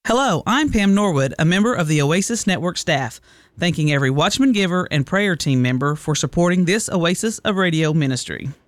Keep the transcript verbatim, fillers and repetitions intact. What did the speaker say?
Hello, I'm Pam Norwood, a member of the Oasis Network staff, thanking every Watchman Giver and prayer team member for supporting this Oasis of Radio ministry.